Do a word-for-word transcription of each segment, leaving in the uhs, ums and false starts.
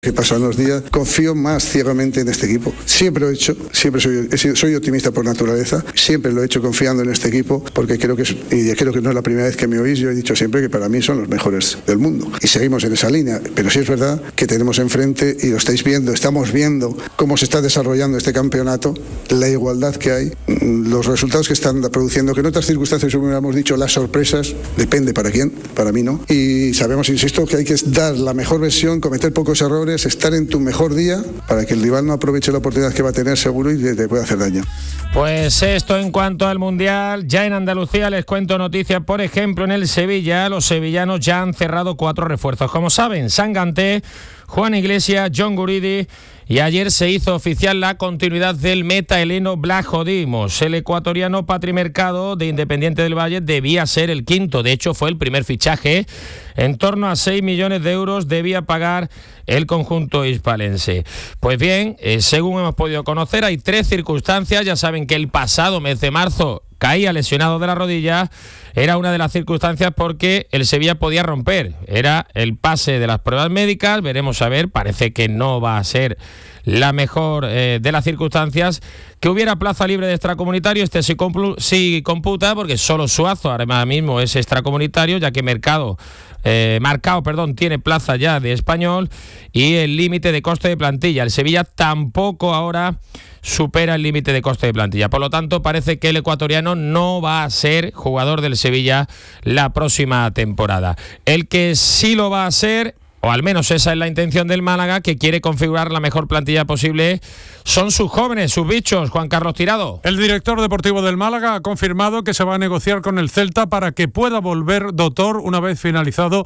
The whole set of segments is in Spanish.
Que pasan los días, confío más ciegamente en este equipo. Siempre lo he hecho, siempre soy, he sido, soy optimista por naturaleza, siempre lo he hecho confiando en este equipo, porque creo que, es, y creo que no es la primera vez que me oís, yo he dicho siempre que para mí son los mejores del mundo. Y seguimos en esa línea, pero sí es verdad que tenemos enfrente, y lo estáis viendo, estamos viendo cómo se está desarrollando este campeonato, la igualdad que hay, los resultados que están produciendo, que en otras circunstancias hubiéramos dicho las sorpresas, depende para quién, para mí no. Y sabemos, insisto, que hay que dar la mejor versión, cometer pocos errores, estar en tu mejor día para que el rival no aproveche la oportunidad que va a tener seguro y te pueda hacer daño. Pues esto en cuanto al Mundial. Ya en Andalucía les cuento noticias, por ejemplo en el Sevilla, los sevillanos ya han cerrado cuatro refuerzos. Como saben, Sanganté, Juan Iglesias, John Guridi, y ayer se hizo oficial la continuidad del meta heleno Vlachodimos. El ecuatoriano Patri Mercado, de Independiente del Valle, debía ser el quinto. De hecho, fue el primer fichaje. En torno a seis millones de euros debía pagar el conjunto hispalense. Pues bien, eh, según hemos podido conocer, hay tres circunstancias. Ya saben que el pasado mes de marzo caía lesionado de la rodilla. Era una de las circunstancias porque el Sevilla podía romper. Era el pase de las pruebas médicas. Veremos a ver, parece que no va a ser la mejor eh, de las circunstancias. Que hubiera plaza libre de extracomunitario, este sí, complu- sí computa, porque solo Suazo ahora mismo es extracomunitario, ya que Mercado, eh, Marcao, perdón, tiene plaza ya de español, y el límite de coste de plantilla. El Sevilla tampoco ahora supera el límite de coste de plantilla. Por lo tanto, parece que el ecuatoriano no va a ser jugador del Sevilla la próxima temporada. El que sí lo va a ser, o al menos esa es la intención del Málaga, que quiere configurar la mejor plantilla posible, son sus jóvenes, sus bichos. Juan Carlos Tirado. El director deportivo del Málaga ha confirmado que se va a negociar con el Celta para que pueda volver Doctor una vez finalizado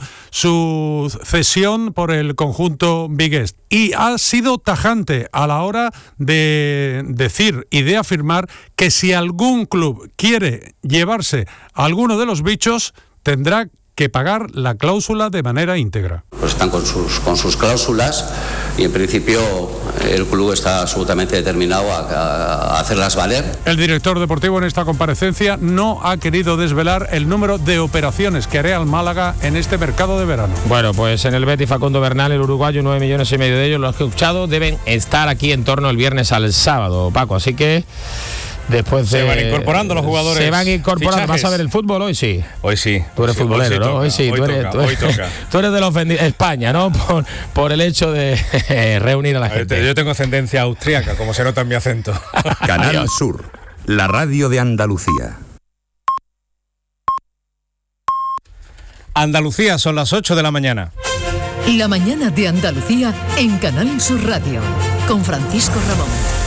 su cesión por el conjunto vigués. Y ha sido tajante a la hora de decir y de afirmar que si algún club quiere llevarse a alguno de los bichos, tendrá que pagar la cláusula de manera íntegra. Pues están con sus, con sus cláusulas y en principio el club está absolutamente determinado a, a hacerlas valer. El director deportivo en esta comparecencia no ha querido desvelar el número de operaciones que hará el Málaga en este mercado de verano. Bueno, pues en el Betis Facundo Bernal, el uruguayo, nueve millones y medio de ellos, los que he escuchado, deben estar aquí en torno el viernes al sábado, Paco, así que después de, se van incorporando los jugadores. Se van incorporando. Fichajes. ¿Vas a ver el fútbol hoy? Sí. Hoy sí. Tú eres sí, futbolero, hoy sí ¿no? Toca, hoy sí. Hoy tú, eres, toca, tú, hoy toca. tú eres de los ofendi- España, ¿no? Por, por el hecho de reunir a la gente. Yo tengo ascendencia austríaca, como se nota en mi acento. Canal Adiós. Sur, la radio de Andalucía. Andalucía, son las ocho de la mañana. La mañana de Andalucía en Canal Sur Radio, con Francisco Ramón.